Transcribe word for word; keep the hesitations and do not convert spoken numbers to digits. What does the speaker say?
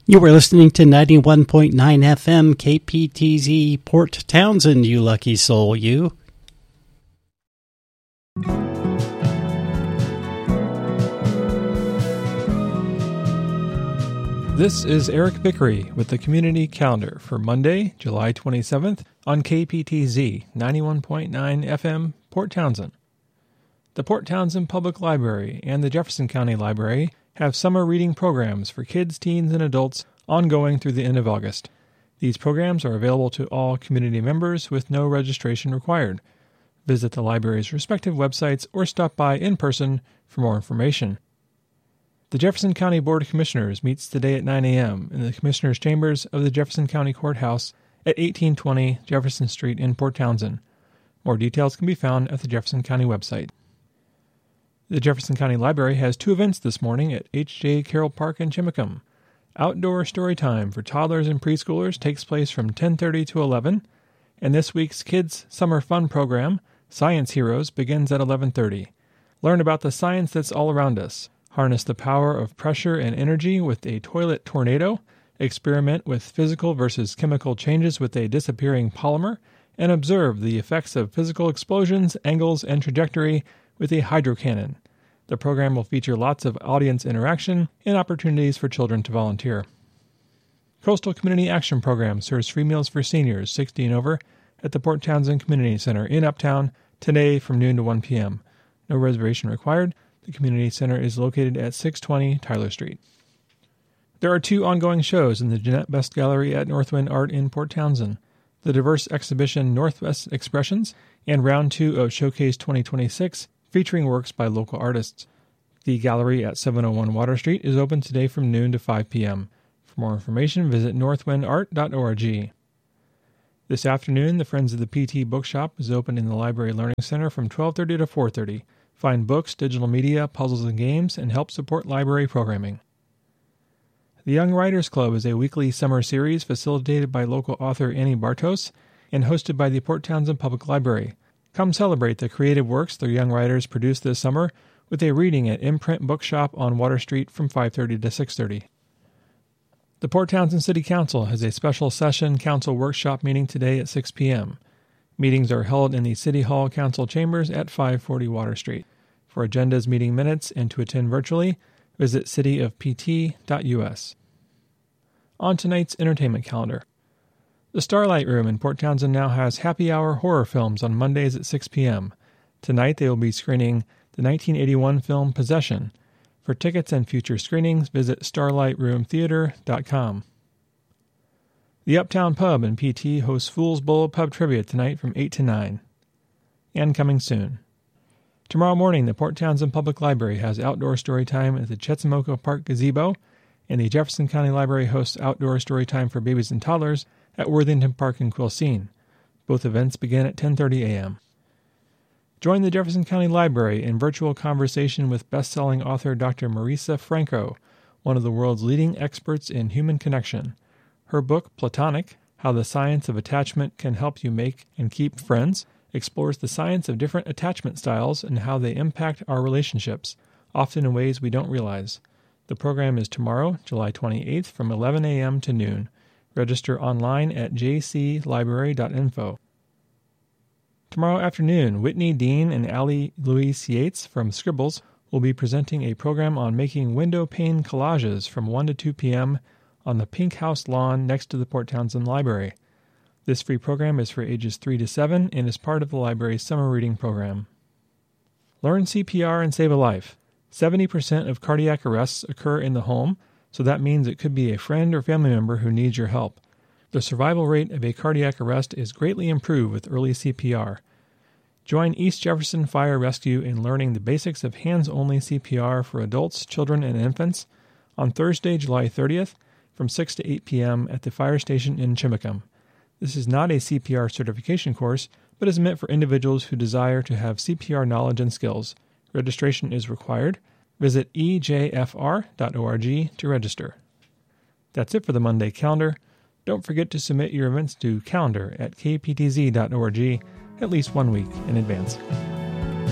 You were listening to ninety-one point nine F M K P T Z Port Townsend, you lucky soul, you. This is Eric Vickery with the Community Calendar for Monday, July twenty-seventh on K P T Z ninety-one point nine F M Port Townsend. The Port Townsend Public Library and the Jefferson County Library have summer reading programs for kids, teens, and adults ongoing through the end of August. These programs are available to all community members with no registration required. Visit the library's respective websites or stop by in person for more information. The Jefferson County Board of Commissioners meets today at nine a.m. in the Commissioners' Chambers of the Jefferson County Courthouse at eighteen twenty Jefferson Street in Port Townsend. More details can be found at the Jefferson County website. The Jefferson County Library has two events this morning at H J Carroll Park in Chimacum. Outdoor story time for toddlers and preschoolers takes place from ten thirty to eleven, and this week's Kids Summer Fun program, Science Heroes, begins at eleven thirty. Learn about the science that's all around us. Harness the power of pressure and energy with a toilet tornado. Experiment with physical versus chemical changes with a disappearing polymer, and observe the effects of physical explosions, angles, and trajectory with a hydrocannon. The program will feature lots of audience interaction and opportunities for children to volunteer. Coastal Community Action Program serves free meals for seniors sixty and over at the Port Townsend Community Center in Uptown today from noon to one p.m. No reservation required. The Community Center is located at six twenty Tyler Street. There are two ongoing shows in the Jeanette Best Gallery at Northwind Art in Port Townsend. The diverse exhibition Northwest Expressions and Round two of Showcase twenty twenty-six featuring works by local artists. The gallery at seven oh one Water Street is open today from noon to five p.m. For more information, visit northwind art dot org. This afternoon, the Friends of the P T Bookshop is open in the Library Learning Center from twelve thirty to four thirty. Find books, digital media, puzzles, and games, and help support library programming. The Young Writers Club is a weekly summer series facilitated by local author Annie Bartos and hosted by the Port Townsend Public Library. Come celebrate the creative works the young writers produced this summer with a reading at Imprint Bookshop on Water Street from five thirty to six thirty. The Port Townsend City Council has a special session council workshop meeting today at six p.m. Meetings are held in the City Hall Council Chambers at five forty Water Street. For agendas, meeting minutes, and to attend virtually, visit city of p t dot u s. On tonight's entertainment calendar. The Starlight Room in Port Townsend now has happy hour horror films on Mondays at six p.m. Tonight they will be screening the nineteen eighty-one film Possession. For tickets and future screenings, visit starlight room theater dot com. The Uptown Pub in P T hosts Fool's Bowl Pub Trivia tonight from eight to nine. And coming soon. Tomorrow morning, the Port Townsend Public Library has outdoor story time at the Chetzemoka Park Gazebo, and the Jefferson County Library hosts outdoor story time for babies and toddlers at Worthington Park in Quilcene. Both events begin at ten thirty a.m. Join the Jefferson County Library in virtual conversation with best-selling author Doctor Marisa Franco, one of the world's leading experts in human connection. Her book, Platonic, How the Science of Attachment Can Help You Make and Keep Friends, explores the science of different attachment styles and how they impact our relationships, often in ways we don't realize. The program is tomorrow, July twenty-eighth, from eleven a.m. to noon. Register online at j c library dot info. Tomorrow afternoon, Whitney Dean and Allie Louise Yates from Scribbles will be presenting a program on making window pane collages from one to two p.m. on the Pink House lawn next to the Port Townsend Library. This free program is for ages three to seven and is part of the library's summer reading program. Learn C P R and save a life. seventy percent of cardiac arrests occur in the home, so that means it could be a friend or family member who needs your help. The survival rate of a cardiac arrest is greatly improved with early C P R. Join East Jefferson Fire Rescue in learning the basics of hands-only C P R for adults, children, and infants on Thursday, July thirtieth from six to eight p.m. at the fire station in Chimacum. This is not a C P R certification course, but is meant for individuals who desire to have C P R knowledge and skills. Registration is required. Visit e j f r dot org to register. That's it for the Monday calendar. Don't forget to submit your events to calendar at k p t z dot org at least one week in advance.